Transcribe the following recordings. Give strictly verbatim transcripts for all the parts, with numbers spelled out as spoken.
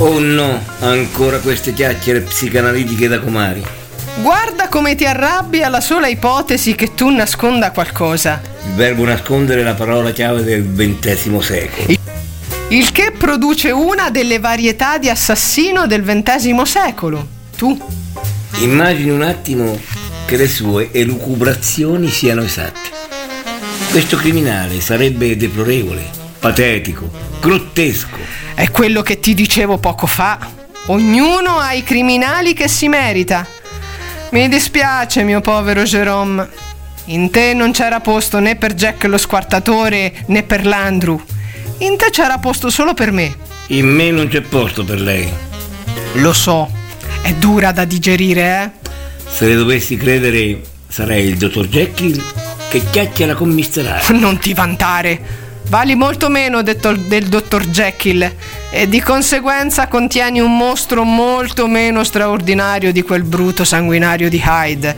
Oh no, ancora queste chiacchiere psicanalitiche da comari. Guarda come ti arrabbi alla sola ipotesi che tu nasconda qualcosa. Il verbo nascondere è la parola chiave del ventesimo secolo. Il, il che produce una delle varietà di assassino del ventesimo secolo. Tu. Immagini un attimo che le sue elucubrazioni siano esatte. Questo criminale sarebbe deplorevole, patetico, grottesco. È quello che ti dicevo poco fa. Ognuno ha i criminali che si merita. Mi dispiace, mio povero Jerome. In te non c'era posto né per Jack lo squartatore né per l'Andrew. In te c'era posto solo per me. In me non c'è posto per lei. Lo so, è dura da digerire, eh? Se le dovessi credere, sarei il dottor Jekyll che chiacchiera con mister Hyde. Non ti vantare. Vali molto meno detto del dottor Jekyll e di conseguenza contieni un mostro molto meno straordinario di quel bruto sanguinario di Hyde.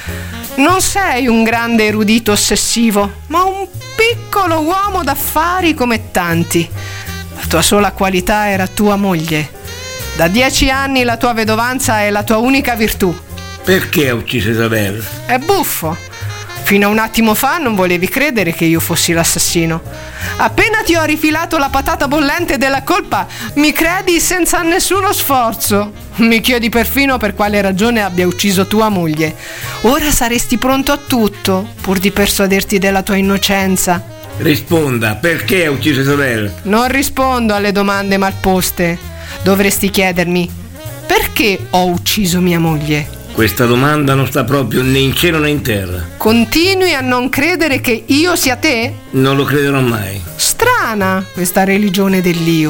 Non sei un grande erudito ossessivo, ma un piccolo uomo d'affari come tanti. La tua sola qualità era tua moglie. Da dieci anni la tua vedovanza è la tua unica virtù. Perché ha ucciso Isabelle? È buffo. Fino a un attimo fa non volevi credere che io fossi l'assassino. Appena ti ho rifilato la patata bollente della colpa, mi credi senza nessuno sforzo. Mi chiedi perfino per quale ragione abbia ucciso tua moglie. Ora saresti pronto a tutto, pur di persuaderti della tua innocenza. Risponda, perché ha ucciso Isabelle? Non rispondo alle domande malposte. Dovresti chiedermi, perché ho ucciso mia moglie? Questa domanda non sta proprio né in cielo né in terra. Continui a non credere che io sia te? Non lo crederò mai. Strana questa religione dell'io.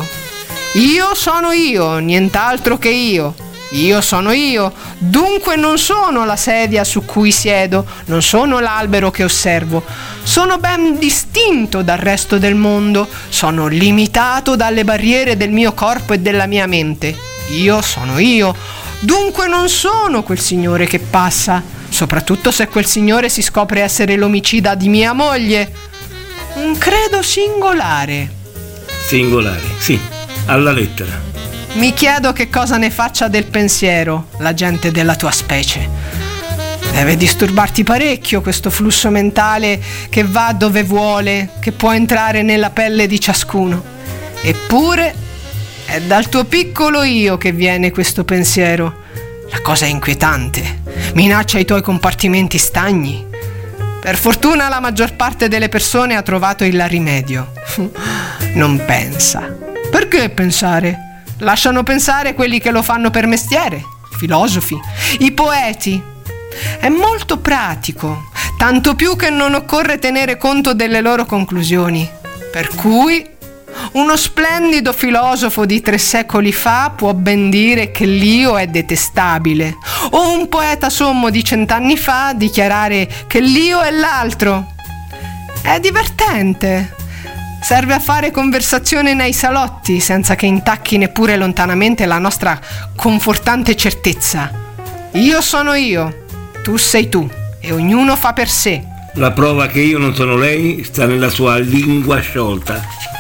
Io sono io, nient'altro che io. Io sono io, dunque non sono la sedia su cui siedo, non sono l'albero che osservo. Sono ben distinto dal resto del mondo, sono limitato dalle barriere del mio corpo e della mia mente. Io sono io. Dunque non sono quel signore che passa, soprattutto se quel signore si scopre essere l'omicida di mia moglie. Un credo singolare. Singolare, sì, alla lettera. Mi chiedo che cosa ne faccia del pensiero la gente della tua specie. Deve disturbarti parecchio questo flusso mentale che va dove vuole, che può entrare nella pelle di ciascuno. Eppure è dal tuo piccolo io che viene questo pensiero. La cosa è inquietante. Minaccia i tuoi compartimenti stagni. Per fortuna la maggior parte delle persone ha trovato il rimedio. Non pensa. Perché pensare? Lasciano pensare quelli che lo fanno per mestiere, i filosofi, i poeti. È molto pratico, tanto più che non occorre tenere conto delle loro conclusioni. Per cui uno splendido filosofo di tre secoli fa può ben dire che l'io è detestabile, o un poeta sommo di cent'anni fa dichiarare che l'io è l'altro. È divertente. Serve a fare conversazione nei salotti senza che intacchi neppure lontanamente la nostra confortante certezza. Io sono io, tu sei tu, e ognuno fa per sé. La prova che io non sono lei sta nella sua lingua sciolta.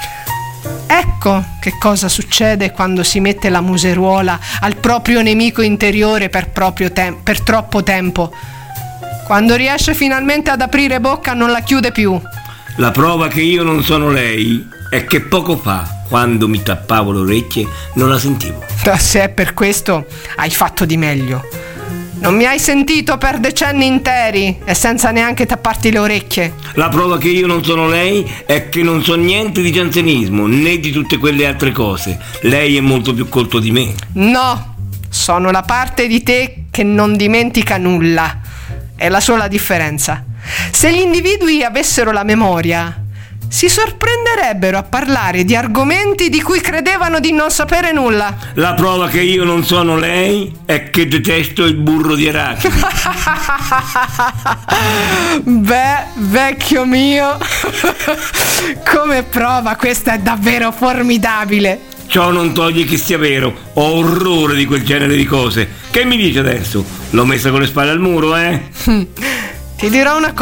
Ecco che cosa succede quando si mette la museruola al proprio nemico interiore per, proprio tem- per troppo tempo. Quando riesce finalmente ad aprire bocca non la chiude più. La prova che io non sono lei è che poco fa, quando mi tappavo le orecchie, non la sentivo. Se è per questo, hai fatto di meglio. Non mi hai sentito per decenni interi e senza neanche tapparti le orecchie. La prova che io non sono lei è che non so niente di giansenismo né di tutte quelle altre cose. Lei è molto più colto di me. No, sono la parte di te che non dimentica nulla. È la sola differenza. Se gli individui avessero la memoria, si sorprenderebbero a parlare di argomenti di cui credevano di non sapere nulla. La prova che io non sono lei è che detesto il burro di arachidi. Beh, vecchio mio, come prova questa è davvero formidabile. Ciò non toglie che sia vero. Ho orrore di quel genere di cose. Che mi dice adesso? L'ho messa con le spalle al muro, eh? Ti dirò una cosa.